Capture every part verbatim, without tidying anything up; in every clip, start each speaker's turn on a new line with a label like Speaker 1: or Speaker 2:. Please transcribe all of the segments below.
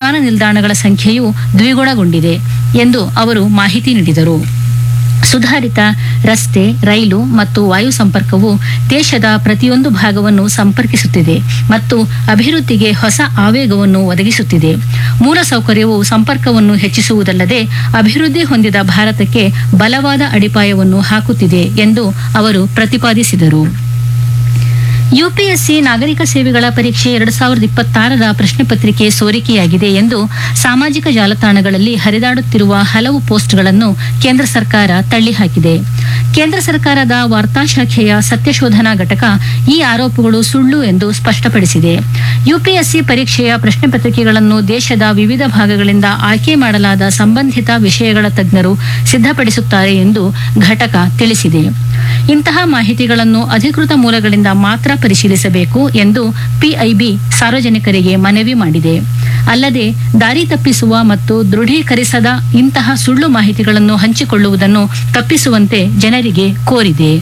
Speaker 1: ವಿಮಾನ ನಿಲ್ದಾಣಗಳ ಸಂಖ್ಯೆಯು ದ್ವಿಗುಣಗೊಂಡಿದೆ ಎಂದು ಅವರು ಮಾಹಿತಿ ನೀಡಿದರು. ಸುಧಾರಿತ ರಸ್ತೆ, ರೈಲು ಮತ್ತು ವಾಯು ಸಂಪರ್ಕವು ದೇಶದ ಪ್ರತಿಯೊಂದು ಭಾಗವನ್ನು ಸಂಪರ್ಕಿಸುತ್ತಿದೆ ಮತ್ತು ಅಭಿವೃದ್ಧಿಗೆ ಹೊಸ ಆವೇಗವನ್ನು ಒದಗಿಸುತ್ತಿದೆ. ಮೂಲಸೌಕರ್ಯವು ಸಂಪರ್ಕವನ್ನು ಹೆಚ್ಚಿಸುವುದಲ್ಲದೆ ಅಭಿವೃದ್ಧಿ ಹೊಂದಿದ ಭಾರತಕ್ಕೆ ಬಲವಾದ ಅಡಿಪಾಯವನ್ನು ಹಾಕುತ್ತಿದೆ ಎಂದು ಅವರು ಪ್ರತಿಪಾದಿಸಿದರು. ಯುಪಿಎಸ್ಸಿ ನಾಗರಿಕ ಸೇವೆಗಳ ಪರೀಕ್ಷೆ ಎರಡು ಸಾವಿರದ ಇಪ್ಪತ್ತಾರರ ಪ್ರಶ್ನೆ ಪತ್ರಿಕೆ ಸೋರಿಕೆಯಾಗಿದೆ ಎಂದು ಸಾಮಾಜಿಕ ಜಾಲತಾಣಗಳಲ್ಲಿ ಹರಿದಾಡುತ್ತಿರುವ ಹಲವು ಪೋಸ್ಟ್ಗಳನ್ನು ಕೇಂದ್ರ ಸರ್ಕಾರ ತಳ್ಳಿಹಾಕಿದೆ. ಕೇಂದ್ರ ಸರ್ಕಾರದ ವಾರ್ತಾ ಶಾಖೆಯ ಸತ್ಯಶೋಧನಾ ಘಟಕ ಈ ಆರೋಪಗಳು ಸುಳ್ಳು ಎಂದು ಸ್ಪಷ್ಟಪಡಿಸಿದೆ. ಯುಪಿಎಸ್ಸಿ ಪರೀಕ್ಷೆಯ ಪ್ರಶ್ನೆ ಪತ್ರಿಕೆಗಳನ್ನು ದೇಶದ ವಿವಿಧ ಭಾಗಗಳಿಂದ ಆಯ್ಕೆ ಮಾಡಲಾದ ಸಂಬಂಧಿತ ವಿಷಯಗಳ ತಜ್ಞರು ಸಿದ್ಧಪಡಿಸುತ್ತಾರೆ ಎಂದು ಘಟಕ ತಿಳಿಸಿದೆ. ಇಂತಹ ಮಾಹಿತಿಗಳನ್ನು ಅಧಿಕೃತ ಮೂಲಗಳಿಂದ ಮಾತ್ರ ಪರಿಶೀಲಿಸಬೇಕು ಎಂದು ಪಿಐಬಿ ಸಾರ್ವಜನಿಕರಿಗೆ ಮನವಿ ಮಾಡಿದೆ. ಅಲ್ಲದೆ ದಾರಿ ತಪ್ಪಿಸುವ ಮತ್ತು ದೃಢೀಕರಿಸದ ಇಂತಹ ಸುಳ್ಳು ಮಾಹಿತಿಗಳನ್ನು ಹಂಚಿಕೊಳ್ಳುವುದನ್ನು ತಪ್ಪಿಸುವಂತೆ ಜನರಿಗೆ ಕೋರಿದೆ.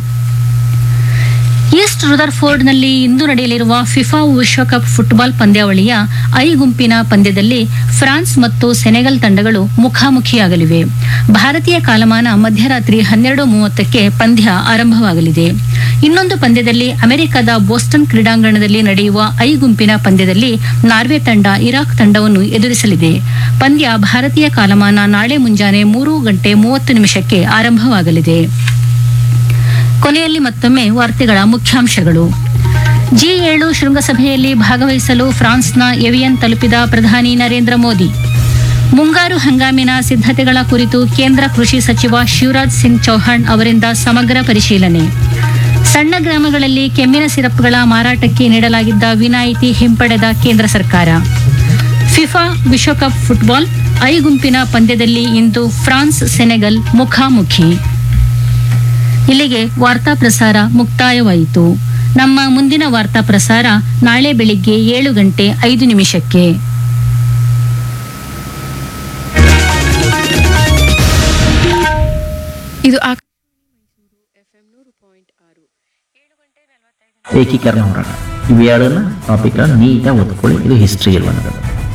Speaker 1: ಈಸ್ಟ್ ರುದರ್ಫೋರ್ಡ್ನಲ್ಲಿ ಇಂದು ನಡೆಯಲಿರುವ ಫಿಫಾ ವಿಶ್ವಕಪ್ ಫುಟ್ಬಾಲ್ ಪಂದ್ಯಾವಳಿಯ ಐ ಗುಂಪಿನ ಪಂದ್ಯದಲ್ಲಿ ಫ್ರಾನ್ಸ್ ಮತ್ತು ಸೆನೆಗಲ್ ತಂಡಗಳು ಮುಖಾಮುಖಿಯಾಗಲಿವೆ. ಭಾರತೀಯ ಕಾಲಮಾನ ಮಧ್ಯರಾತ್ರಿ ಹನ್ನೆರಡು ಮೂವತ್ತಕ್ಕೆ ಪಂದ್ಯ ಆರಂಭವಾಗಲಿದೆ. ಇನ್ನೊಂದು ಪಂದ್ಯದಲ್ಲಿ ಅಮೆರಿಕದ ಬೋಸ್ಟನ್ ಕ್ರೀಡಾಂಗಣದಲ್ಲಿ ನಡೆಯುವ ಐ ಗುಂಪಿನ ಪಂದ್ಯದಲ್ಲಿ ನಾರ್ವೆ ತಂಡ ಇರಾಕ್ ತಂಡವನ್ನು ಎದುರಿಸಲಿದೆ. ಪಂದ್ಯ ಭಾರತೀಯ ಕಾಲಮಾನ ನಾಳೆ ಮುಂಜಾನೆ ಮೂರು ಗಂಟೆ ಮೂವತ್ತು ನಿಮಿಷಕ್ಕೆ ಆರಂಭವಾಗಲಿದೆ. ಕೊನೆಯಲ್ಲಿ ಮತ್ತೊಮ್ಮೆ ವಾರ್ತೆಗಳ ಮುಖ್ಯಾಂಶಗಳು. ಜಿ ಏಳು ಶೃಂಗಸಭೆಯಲ್ಲಿ ಭಾಗವಹಿಸಲು ಫ್ರಾನ್ಸ್ನ ಎವಿಯನ್ ತಲುಪಿದ ಪ್ರಧಾನಿ ನರೇಂದ್ರ ಮೋದಿ. ಮುಂಗಾರು ಹಂಗಾಮಿನ ಸಿದ್ಧತೆಗಳ ಕುರಿತು ಕೇಂದ್ರ ಕೃಷಿ ಸಚಿವ ಶಿವರಾಜ್ ಸಿಂಗ್ ಚೌಹಾಣ್ ಅವರಿಂದ ಸಮಗ್ರ ಪರಿಶೀಲನೆ. ಸಣ್ಣ ಗ್ರಾಮಗಳಲ್ಲಿ ಕೆಮ್ಮಿನ ಸಿರಪ್ಗಳ ಮಾರಾಟಕ್ಕೆ ನೀಡಲಾಗಿದ್ದ ವಿನಾಯಿತಿ ಹಿಂಪಡೆದ ಕೇಂದ್ರ ಸರ್ಕಾರ. ಫಿಫಾ ವಿಶ್ವಕಪ್ ಫುಟ್ಬಾಲ್ ಐ ಗುಂಪಿನ ಪಂದ್ಯದಲ್ಲಿ ಇಂದು ಫ್ರಾನ್ಸ್ ಸೆನೆಗಲ್ ಮುಖಾಮುಖಿ. ಇಲ್ಲಿಗೆ ವಾರ್ತಾ ಪ್ರಸಾರ ಮುಕ್ತಾಯವಾಯಿತು. ನಮ್ಮ ಮುಂದಿನ ವಾರ್ತಾ ಪ್ರಸಾರ ನಾಳೆ ಬೆಳಿಗ್ಗೆ ಏಳು ಗಂಟೆ ಐದು ನಿಮಿಷಕ್ಕೆ.
Speaker 2: ಇದು
Speaker 3: ಏಕೀಕರಣ ಹೋರಾಟ ಇವೆರಡನ್ನ ಟಾಪಿಕ್ ನೀಟಾಗಿ ಓದ್ಕೊಳ್ಳಿ. ಇದು ಹಿಸ್ಟ್ರಿ ಇರುವಂಥದ್ದು.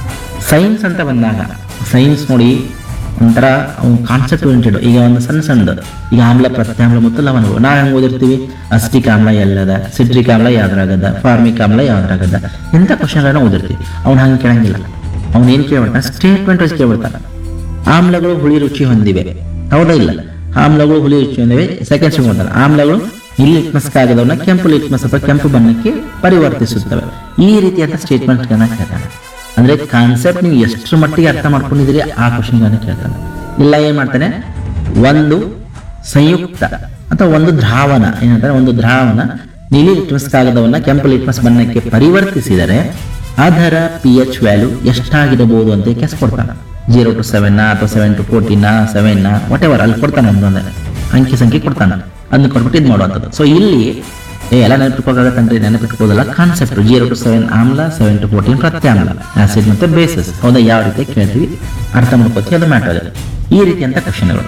Speaker 3: ಸೈನ್ಸ್ ಅಂತ ಬಂದಾಗ ಸೈನ್ಸ್ ನೋಡಿ ಒಂಥರ ಕಾನ್ಸೆಪ್ಟ್ ಓರಿಯೆಂಟೆಡ್. ಈಗ ಒಂದು ಸಣ್ಣ ಸಣ್ಣದು ಈಗ ಆಮ್ಲ ಪ್ರತ್ಯಾಮ್ಲ ಮತ್ತು ಲವಣಗಳು ನಾವು ಹೆಂಗೆ ಓದಿರ್ತೀವಿ, ಅಸ್ಟಿಕ್ ಆಮ್ಲ ಎಲ್ಲದ, ಸಿಟ್ರಿಕ್ ಆಮ್ಲ ಯಾವ್ದ್ರಾಗದ, ಫಾರ್ಮಿಕ್ ಆಮ್ಲ ಯಾವ್ದ್ರಾಗದ, ಇಂಥ ಕ್ವಶನ್ಗಳನ್ನ ಓದಿರ್ತೀವಿ. ಅವ್ನು ಹಂಗೆ ಕೇಳಂಗಿಲ್ಲ. ಅವ್ನು ಏನು ಕೇಳ್ಬಿಡ್ತಾನೆ, ಸ್ಟೇಟ್ಮೆಂಟ್ ವೈಸ್ ಕೇಳ್ಬಿಡ್ತಾನೆ. ಆಮ್ಲಗಳು ಹುಳಿ ರುಚಿ ಹೊಂದಿವೆ, ಹೌದಾ ಇಲ್ಲ? ಆಮ್ಲಗಳು ಹುಳಿ ರುಚಿ ಹೊಂದಿವೆ. ಸೆಕೆಂಡ್ ಮಾಡ್ತಾನೆ, ಆಮ್ಲಗಳು ಇಲ್ಲಿ ಲಿಟ್ಮಸ್ ಕಾಗದವನ್ನ ಕೆಂಪು ಲಿಟ್ಮಸ್ ಅಥವಾ ಕೆಂಪು ಬಣ್ಣಕ್ಕೆ ಪರಿವರ್ತಿಸುತ್ತವೆ. ಈ ರೀತಿಯಾದ ಸ್ಟೇಟ್ಮೆಂಟ್ಗಳನ್ನ ಕೇಳ್ತಾನೆ. ಅಂದ್ರೆ ಕಾನ್ಸೆಪ್ಟ್ ನೀವು ಎಷ್ಟರ ಮಟ್ಟಿಗೆ ಅರ್ಥ ಮಾಡ್ಕೊಂಡಿದ್ದೀರಿ ಆ ಕ್ವಶನ್ಗಳನ್ನ ಕೇಳ್ತಾನೆ. ಇಲ್ಲ ಏನ್ ಮಾಡ್ತಾನೆ, ಒಂದು ಸಂಯುಕ್ತ ಅಥವಾ ಒಂದು ದ್ರಾವಣ ಏನಂತಾರೆ, ಒಂದು ದ್ರಾವಣ ನೀಲಿ ಲಿಟ್ಮಸ್ ಕಾಗದವನ್ನ ಕೆಂಪು ಲಿಟ್ಮಸ್ ಬಣ್ಣಕ್ಕೆ ಪರಿವರ್ತಿಸಿದರೆ ಅದರ ಪಿ ಎಚ್ ವ್ಯಾಲ್ಯೂ ಎಷ್ಟಾಗಿರಬಹುದು ಅಂತ ಕೆಸ್ ಕೊಡ್ತಾನೆ. ಜೀರೋ ಟು ಸೆವೆನ್ ಅಥವಾ seven to fourteen seven what ever ಅಲ್ಲಿ ಕೊಡ್ತಾನೆ, ಒಂದೊಂದೇ ಅಂಕಿ ಸಂಖ್ಯೆ ಕೊಡ್ತಾನೆ. ಅದನ್ನ ಕೊಟ್ಬಿಟ್ಟು ಇದು ಮಾಡುವಂಥದ್ದು. ಸೊ ಇಲ್ಲಿ ಎಲ್ಲ ನೆನಪಿಟ್ಕೋಕಾಗತ್ತಂದ್ರೆ ನೆನಪಿಟ್ಕೋದಲ್ಲ, ಕಾನ್ಸೆಪ್ಟ್ ಜೀರೋ ಟು ಸೆವೆನ್ ಆಮ್ಲ, ಸೆವೆನ್ ಟು ಫೋರ್ಟೀನ್ ಪ್ರತ್ಯಾಮ್ಲ, ಆಸಿಡ್ ಮತ್ತೆ ಬೇಸಸ್. ಹೌದಾ, ಯಾವ ರೀತಿ ಕೇಳ್ತೀವಿ ಅರ್ಥ ಮಾಡ್ಕೋತೀವಿ, ಅದು ಮ್ಯಾಟರ್ ಆಗುತ್ತೆ. ಈ ರೀತಿಯಂತ ಕ್ವಶನ್ಗಳು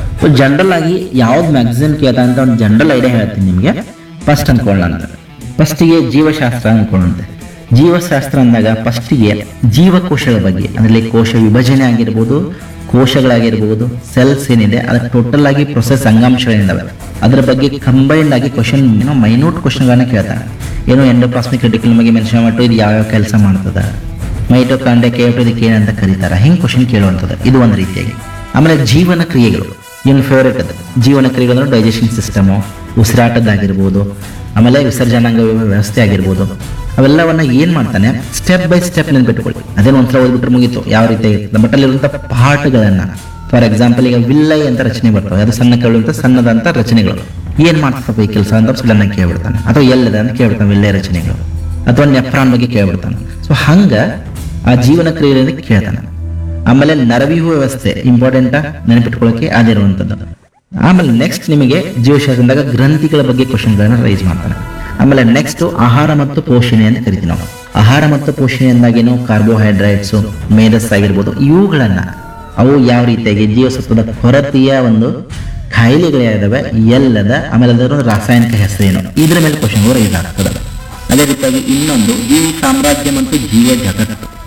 Speaker 3: ಜನರಲ್ ಆಗಿ ಯಾವ್ದು ಮ್ಯಾಗಝಿನ್ ಕೇಳ್ತಾ ಅಂತ ಒಂದು ಜನರಲ್ ಐಡಿಯಾ ಹೇಳ್ತೀನಿ ನಿಮಗೆ. ಫಸ್ಟ್ ಅನ್ಕೊಳ್ಳೋಣ ಅಂತ, ಫಸ್ಟಿಗೆ ಜೀವಶಾಸ್ತ್ರ ಅನ್ಕೊಳ್ಳುತ್ತೆ. ಜೀವಶಾಸ್ತ್ರ ಅಂದಾಗ ಫಸ್ಟಿಗೆ ಜೀವಕೋಶಗಳ ಬಗ್ಗೆ, ಅದರಲ್ಲಿ ಕೋಶ ವಿಭಜನೆ ಆಗಿರ್ಬೋದು, ಕೋಶಗಳಾಗಿರ್ಬೋದು, ಸೆಲ್ಸ್ ಏನಿದೆ ಅದಕ್ಕೆ ಟೋಟಲ್ ಆಗಿ ಪ್ರೊಸೆಸ್ ಅಂಗಾಂಶಗಳಿದ್ದಾವೆ, ಅದರ ಬಗ್ಗೆ ಕಂಬೈನ್ಡ್ ಆಗಿ ಕ್ವಶನ್ ಏನೋ ಮೈನ್ಯೂಟ್ ಕ್ವಶನ್ಗಳನ್ನ ಕೇಳ್ತಾರೆ. ಏನೋ ಎಂಡೋಪ್ಲಾಸ್ಮಿಕ್ ರೆಟಿಕ್ಯುಲಮ್ ಬಗ್ಗೆ ಮೆನ್ಷನ್ ಮಾಡಿಟ್ಟು ಇದು ಯಾವ್ಯಾವ ಕೆಲಸ ಮಾಡ್ತದೆ, ಮೈಟೋಕಾಂಡ್ರಿಯಾ ಕೇಳ್ಬಿಟ್ಟು ಇದಕ್ಕೆ ಏನಂತ ಕರೀತಾರೆ, ಹಿಂಗೆ ಕ್ವಶನ್ ಕೇಳುವಂಥದ್ದು. ಇದು ಒಂದು ರೀತಿಯಾಗಿ. ಆಮೇಲೆ ಜೀವನ ಕ್ರಿಯೆಗಳು ಏನು ಫೇವರೇಟ್ ಅದು. ಜೀವನ ಕ್ರಿಯೆಗಳು ಅಂದ್ರೆ ಡೈಜೆಷನ್ ಸಿಸ್ಟಮು, ಉಸಿರಾಟದ್ದಾಗಿರ್ಬೋದು, ಆಮೇಲೆ ವಿಸರ್ಜನಾಂಗ ವ್ಯವಸ್ಥೆ ಆಗಿರ್ಬೋದು, ಅವೆಲ್ಲವನ್ನ ಏನ್ ಮಾಡ್ತಾನೆ ಸ್ಟೆಪ್ ಬೈ ಸ್ಟೆಪ್ ನೆನ್ಪಿಟ್ಕೊಳ್ಳಿ. ಅದೇನು ಒಂಥರ ಓದ್ಬಿಟ್ರೆ ಮುಗೀತು, ಯಾವ ರೀತಿ ಬಟ್ ಅಲ್ಲಿರುವಂತಹ ಪಾರ್ಟ್ಗಳನ್ನ. ಫಾರ್ ಎಕ್ಸಾಂಪಲ್ ಈಗ ವಿಲ್ಲೈ ಅಂತ ರಚನೆ ಬರ್ತವೆ, ಅದು ಸಣ್ಣ ಕೇಳುವಂತ ಸಣ್ಣದಂತ ರಚನೆಗಳು. ಏನ್ ಮಾಡ್ತಪ್ಪ ಈ ಕೆಲಸ ಅಂತ ಸುಳ್ಳನ್ನ ಕೇಳ್ಬಿಡ್ತಾನೆ, ಅಥವಾ ಎಲ್ಲದ ಅಂತ ಕೇಳ್ಬಿಡ್ತಾನೆ ವಿಲ್ಲೈ ರಚನೆಗಳು, ಅಥವಾ ನೆಫ್ರಾನ್ ಬಗ್ಗೆ ಕೇಳ್ಬಿಡ್ತಾನೆ. ಸೊ ಹಂಗ ಆ ಜೀವನ ಕ್ರಿಯೆಯಿಂದ ಕೇಳ್ತಾನೆ. ಆಮೇಲೆ ನರವ್ಯೂಹ ವ್ಯವಸ್ಥೆ ಇಂಪಾರ್ಟೆಂಟ್ ನೆನಪಿಟ್ಕೊಳ್ಳೋಕೆ ಅದಿರುವಂಥದ್ದು. ಆಮೇಲೆ ನೆಕ್ಸ್ಟ್ ನಿಮಗೆ ಜೀವಶಾಸ್ತ್ರದಾಗ ಗ್ರಂಥಿಗಳ ಬಗ್ಗೆ ಕ್ವಶನ್ಗಳನ್ನ ರೈಸ್ ಮಾಡ್ತಾನೆ. ಆಮೇಲೆ ನೆಕ್ಸ್ಟ್ ಆಹಾರ ಮತ್ತು ಪೋಷಣೆ ಅಂತ ಕರಿತೀವಿ ನಾವು. ಆಹಾರ ಮತ್ತು ಪೋಷಣೆ ಅಂದಾಗೇನು ಕಾರ್ಬೋಹೈಡ್ರೇಟ್ಸ್, ಮೇಧಸ್ ಆಗಿರ್ಬೋದು, ಇವುಗಳನ್ನ ಅವು ಯಾವ ರೀತಿಯಾಗಿ ಜೀವಸತ್ವದ ಕೊರತೆಯ ಒಂದು ಕಾಯಿಲೆಗಳಿದಾವೆ ಎಲ್ಲದ, ಆಮೇಲೆ ಅದರ ರಾಸಾಯನಿಕ ಹೆಸರೇನು, ಇದ್ರ ಮೇಲೆ ಕ್ವಶನ್ ರೈಸ್ ಆಗ್ತದೆ. ಅದೇ ರೀತಿಯಾಗಿ ಇನ್ನೊಂದು ಜೀವ ಸಾಮ್ರಾಜ್ಯ ಮತ್ತು ಜೀವ ಜಗತ್ತು